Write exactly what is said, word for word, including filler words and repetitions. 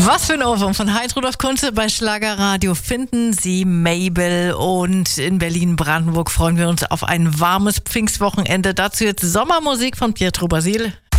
Was für ein Ohrwurm von Heinz Rudolf Kunze bei Schlagerradio. Finden Sie Mabel, und in Berlin-Brandenburg freuen wir uns auf ein warmes Pfingstwochenende. Dazu jetzt Sommermusik von Pietro Basil.